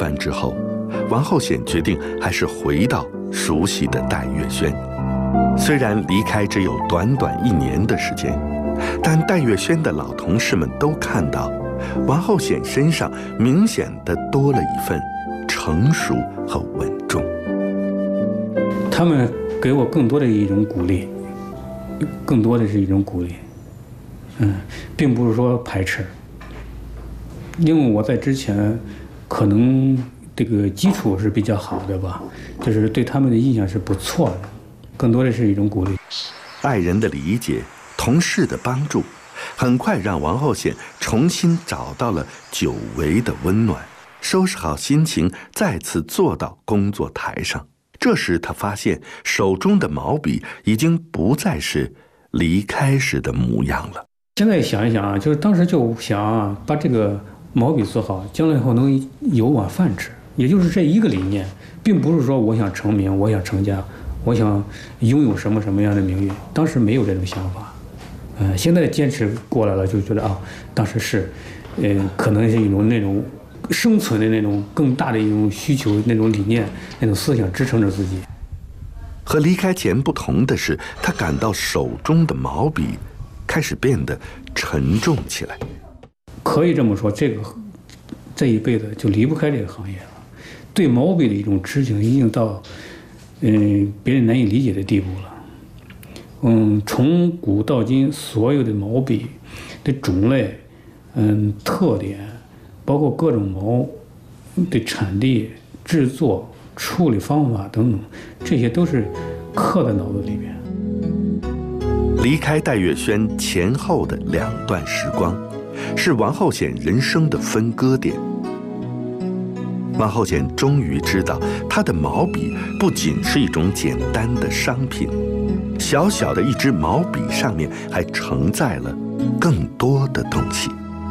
番之后，王厚显决定还是回到熟悉的戴月轩。虽然离开只有短短1年的时间，但戴月轩的老同事们都看到王厚显身上明显的多了一份成熟和稳重。 他们给我更多的一种鼓励，更多的是一种鼓励，并不是说排斥。因为我在之前可能这个基础是比较好的吧，就是对他们的印象是不错的，更多的是一种鼓励。 爱人的理解，同事的帮助，很快让王厚显重新找到了久违的温暖，收拾好心情，再次坐到工作台上。这时他发现手中的毛笔已经不再是离开时的模样了。 现在想一想啊，就是当时就想把这个毛笔做好，将来以后能有碗饭吃，也就是这一个理念，并不是说我想成名，我想成家，我想拥有什么样的名誉，当时没有这种想法。现在坚持过来了，就觉得当时是，可能是一种那种生存的那种更大的一种需求，那种理念，那种思想支撑着自己。 和离开前不同的是，他感到手中的毛笔开始变得沉重起来。 可以这么说，这一辈子就离不开这个行业了。对毛笔的一种痴情已经到，别人难以理解的地步了。从古到今，所有的毛笔的种类，特点，包括各种毛的产地、制作、处理方法等等，这些都是刻在脑子里边。 离开戴月轩前后的2段时光，是王厚显人生的分割点。王厚显终于知道，他的毛笔不仅是一种简单的商品，小小的一支毛笔上面还承载了更多的东西。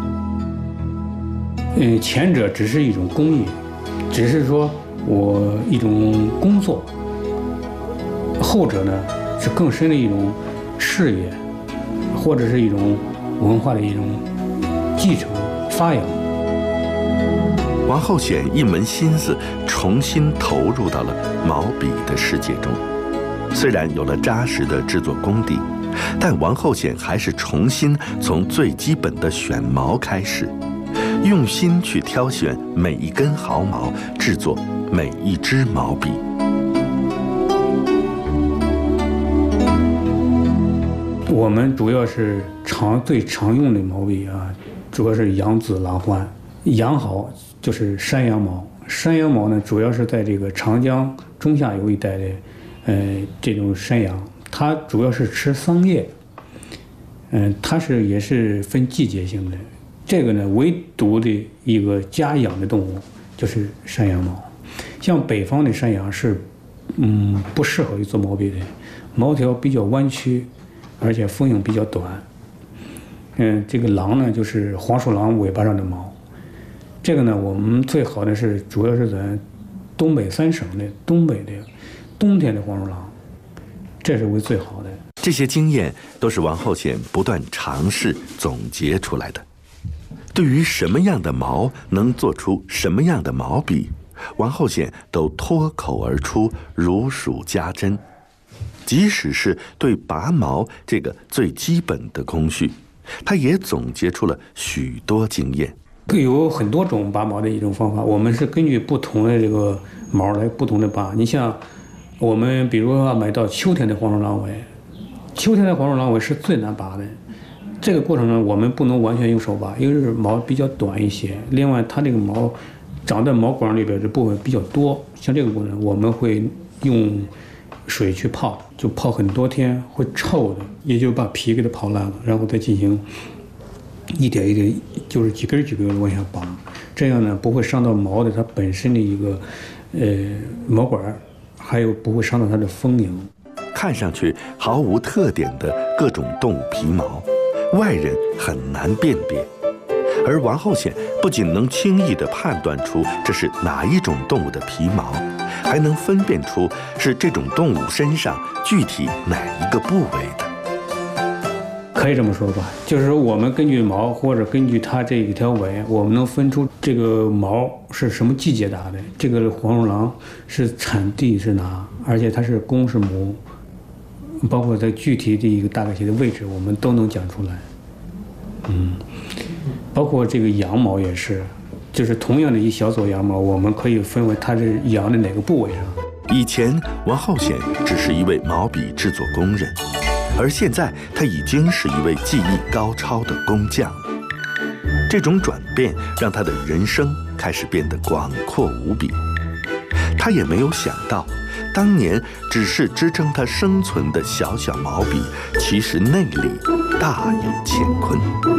前者只是一种工艺，只是说我一种工作；后者呢，是更深的一种事业，或者是一种文化的一种继承发扬。 王厚显一门心思重新投入到了毛笔的世界中。虽然有了扎实的制作功底，但王厚显还是重新从最基本的选毛开始，用心去挑选每一根毫毛，制作每一支毛笔。 我们主要是最常用的毛笔啊，主要是扬子、郎獾。羊毫就是山羊毛，山羊毛呢，主要是在这个长江中下游一带的，这种山羊，它主要是吃桑叶，它也是分季节性的。这个呢，唯独的一个家养的动物就是山羊毛。像北方的山羊是，不适合于做毛笔的，毛条比较弯曲，而且锋影比较短。这个狼呢，就是黄鼠狼尾巴上的毛。这个呢，我们最好的是主要是咱东北3省的东北的冬天的黄鼠狼，这是为最好的。 这些经验都是王厚显不断尝试总结出来的。对于什么样的毛能做出什么样的毛笔，王厚显都脱口而出，如数家珍。即使是对拔毛这个最基本的工序，他也总结出了许多经验。 有很多种拔毛的一种方法，我们是根据不同的这个毛来不同的拔。你像我们比如说买到秋天的黄鼠狼尾，秋天的黄鼠狼尾是最难拔的。这个过程呢，我们不能完全用手拔，因为是毛比较短一些，另外它这个毛长在毛管里边的部分比较多。像这个过程，我们会用水去泡，就泡很多天，会臭的，也就把皮给它泡烂了，然后再进行一点一点，就是几根几根往下拔，这样呢不会伤到毛的它本身的一个毛管，还有不会伤到它的丰盈。 看上去毫无特点的各种动物皮毛，外人很难辨别，而王厚显不仅能轻易地判断出这是哪一种动物的皮毛，还能分辨出是这种动物身上具体哪一个部位的。 可以这么说吧，就是说我们根据毛或者根据它这一条尾，我们能分出这个毛是什么季节打的，这个黄鼠狼是产地是哪，而且它是公是母，包括它具体的一个大概些的位置，我们都能讲出来。包括这个羊毛也是，就是同样的一小撮羊毛，我们可以分为它是羊的哪个部位上。 以前王厚显只是一位毛笔制作工人，而现在他已经是一位技艺高超的工匠了。这种转变让他的人生开始变得广阔无比。他也没有想到，当年只是支撑他生存的小小毛笔，其实内里大有乾坤。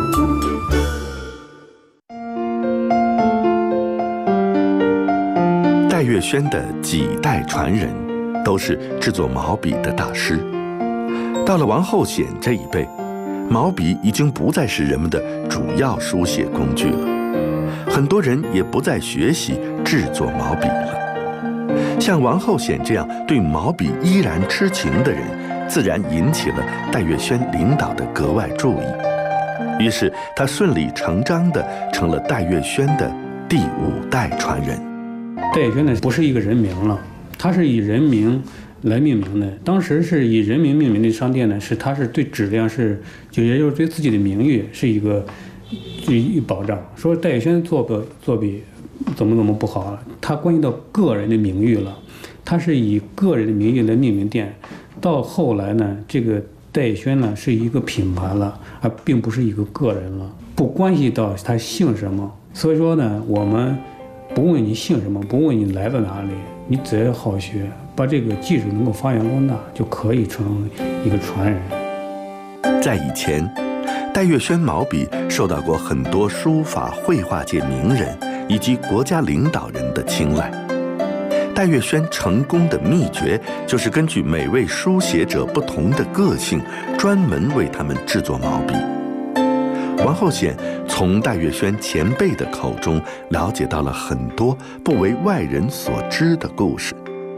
戴月轩的几代传人都是制作毛笔的大师。到了王厚显这一辈，毛笔已经不再是人们的主要书写工具了，很多人也不再学习制作毛笔了。像王厚显这样对毛笔依然痴情的人，自然引起了戴月轩领导的格外注意。于是他顺理成章地成了戴月轩的第5代传人。 戴月轩呢，不是一个人名了，他是以人名来命名的。当时是以人名命名的商店呢，他是对质量也就是对自己的名誉是一个保障。说戴月轩做笔怎么不好了，他关系到个人的名誉了，他是以个人的名誉来命名店。到后来呢，这个戴月轩呢是一个品牌了，而并不是一个个人了，不关系到他姓什么。所以说呢，我们不问你姓什么，不问你来自哪里，你只要好学，把这个技术能够发扬光大，就可以成一个传人。 在以前，戴月轩毛笔受到过很多书法绘画界名人以及国家领导人的青睐。戴月轩成功的秘诀就是根据每位书写者不同的个性，专门为他们制作毛笔。王厚显从戴月轩前辈的口中了解到了很多不为外人所知的故事。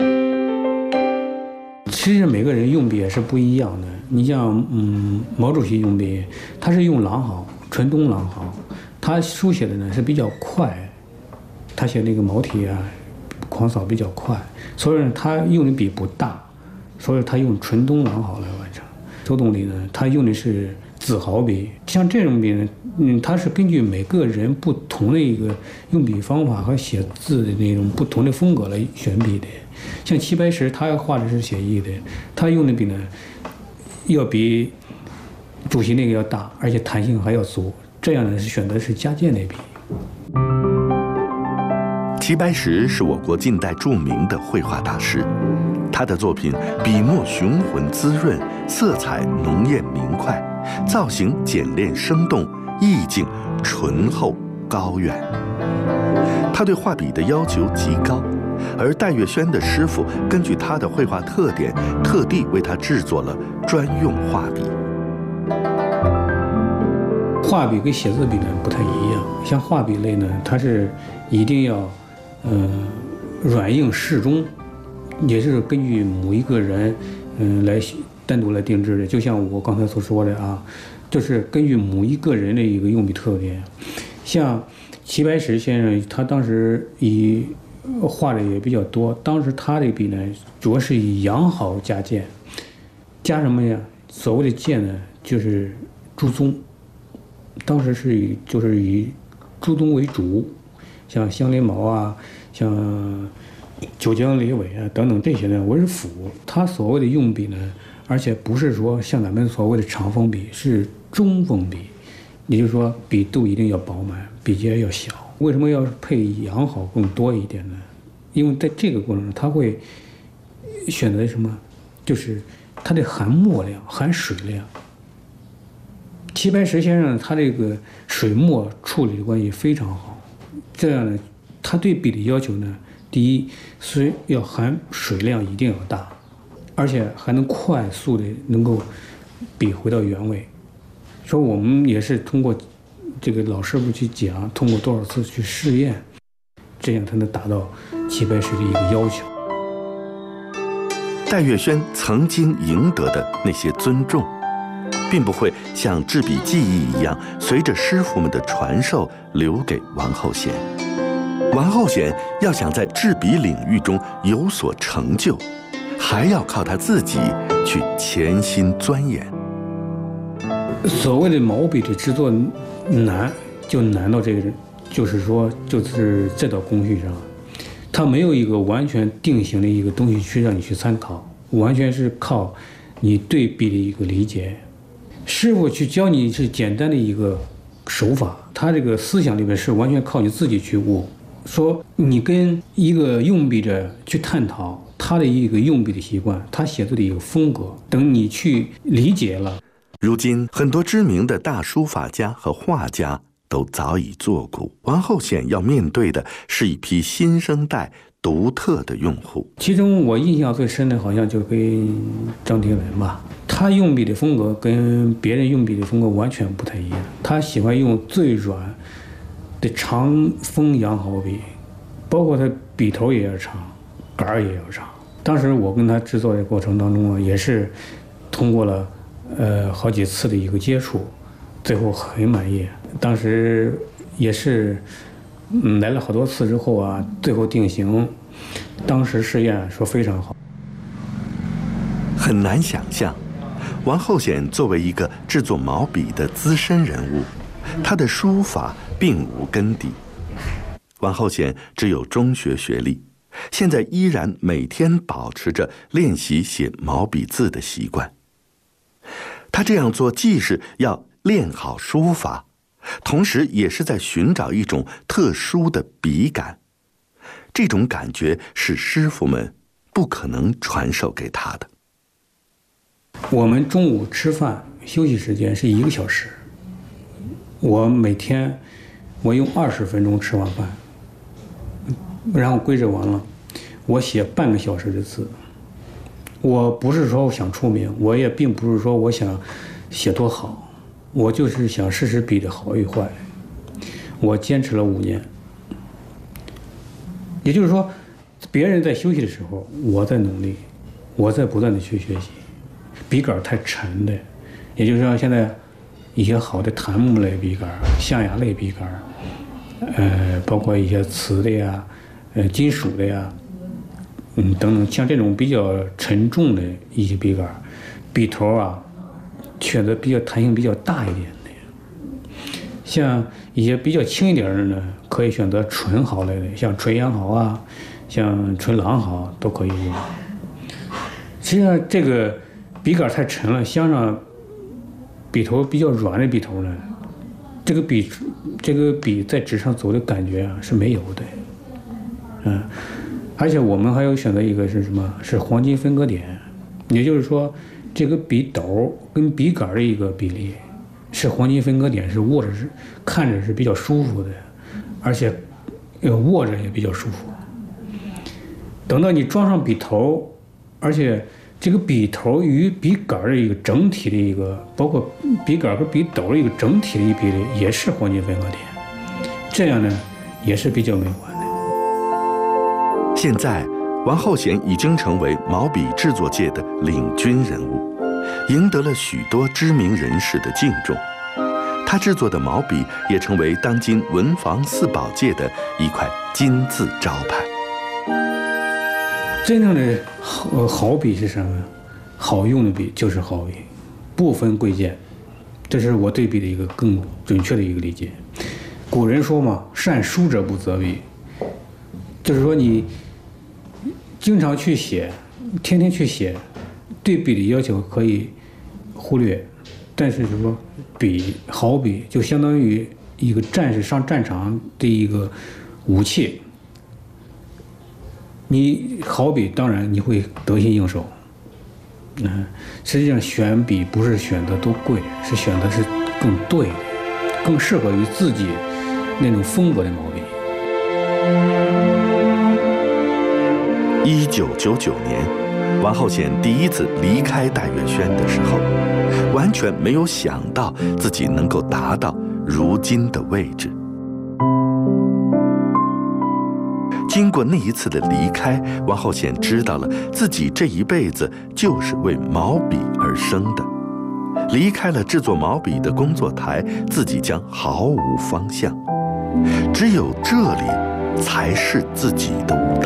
其实每个人用笔也是不一样的。你像毛主席用笔，他是用狼毫，纯东狼毫，他书写的呢是比较快，他写那个毛体啊狂扫比较快，所以呢他用的笔不大，所以他用纯东狼毫来完成。周总理呢，他用的是紫毫笔，像这种笔呢，它是根据每个人不同的一个用笔方法和写字的那种不同的风格来选笔的。像齐白石，他画的是写意的，他用的笔呢，要比主席那个要大，而且弹性还要足，这样呢是选的是加健的笔。 齐白石是我国近代著名的绘画大师，他的作品笔墨雄浑滋润，色彩浓艳明快，造型简练生动，意境醇厚高远。他对画笔的要求极高，而戴月轩的师傅根据他的绘画特点，特地为他制作了专用画笔。 画笔跟写字笔呢不太一样，像画笔类呢，它是一定要软硬适中，也是根据某一个人来单独来定制的。就像我刚才所说的啊，就是根据某一个人的一个用笔特点。像齐白石先生，他当时画的也比较多，当时他的笔呢主要是以羊毫加剑，加什么呀？所谓的剑呢就是朱宗，当时是以朱宗为主，像香莲毛啊，像九江雷尾啊等等这些呢为辅。他所谓的用笔呢，而且不是说像咱们所谓的长锋笔，是中锋笔，也就是说笔肚一定要饱满，笔尖要小。为什么要配羊毫更多一点呢？因为在这个过程中，他会选择什么？就是它的含墨量、含水量。齐白石先生他这个水墨处理的关系非常好，这样呢，他对笔的要求呢，第一是要含水量一定要大，而且还能快速的能够笔回到原位。说我们也是通过这个老师傅去讲，通过多少次去试验，这样才能达到齐白石的一个要求。 戴月轩曾经赢得的那些尊重， 并不会像制笔技艺一样，随着师傅们的传授留给王后贤。王后贤要想在制笔领域中有所成就，还要靠他自己去潜心钻研。 所谓的毛笔的制作难，就难到这个，就是这道工序上，它没有一个完全定型的一个东西去让你去参考，完全是靠你对笔的一个理解。师傅去教你是简单的一个手法，他这个思想里面是完全靠你自己去悟。说你跟一个用笔者去探讨他的一个用笔的习惯，他写作的一个风格，等你去理解了。 如今很多知名的大书法家和画家都早已作古，王后贤要面对的是一批新生代独特的用户。 其中我印象最深的好像就跟张天文吧，他用笔的风格跟别人用笔的风格完全不太一样，他喜欢用最软的长锋羊毫笔，包括它笔头也要长，杆儿也要长。当时我跟他制作的过程当中啊，也是通过了好几次的一个接触，最后很满意。当时也是来了好多次之后啊，最后定型，当时试验说非常好。 很难想象，王后贤作为一个制作毛笔的资深人物，他的书法并无根底。王后贤只有中学学历，现在依然每天保持着练习写毛笔字的习惯。他这样做既是要练好书法，同时也是在寻找一种特殊的笔感。这种感觉是师傅们不可能传授给他的。 我们中午吃饭休息时间是1个小时，我每天用20分钟吃完饭，然后归置完了，我写半个小时的字。我不是说我想出名，我也并不是说我想写多好，我就是想试试笔的好与坏。我坚持了5年，也就是说，别人在休息的时候，我在努力，我在不断的去学习。笔杆太沉的，也就是说现在一些好的檀木类笔杆、象牙类笔杆，包括一些瓷的呀、金属的呀，等等，像这种比较沉重的一些笔杆，笔头啊，选择比较弹性比较大一点的。像一些比较轻一点的呢，可以选择纯毫类的，像纯羊毫啊，像纯狼毫都可以用。实际上这个笔杆太沉了，镶上笔头比较软的笔头呢，这个笔在纸上走的感觉啊是没有的，而且我们还有选择一个是什么？是黄金分割点，也就是说，这个笔斗跟笔杆的一个比例是黄金分割点，是握着是看着是比较舒服的，而且握着也比较舒服。等到你装上笔头，而且这个笔头与笔杆的一个整体的一个，包括笔杆和笔斗的一个整体的一比例，也是黄金分割点，这样呢也是比较美观的。 现在，王后贤已经成为毛笔制作界的领军人物，赢得了许多知名人士的敬重。他制作的毛笔也成为当今文房四宝界的一块金字招牌。 真正的好笔是什么？好用的笔就是好笔，不分贵贱。这是我对笔的一个更准确的一个理解。古人说嘛，善书者不择笔，就是说你经常去写，天天去写，对笔的要求可以忽略，但是什么好笔就相当于一个战士上战场的一个武器。你好笔，当然你会得心应手。实际上选笔不是选择多贵，是选择是更对的，更适合于自己那种风格的毛笔。 1999年，王后贤第一次离开戴月轩的时候，完全没有想到自己能够达到如今的位置。经过那一次的离开，王后贤知道了自己这一辈子就是为毛笔而生的。 离开了制作毛笔的工作台，自己将毫无方向。只有这里才是自己的舞台。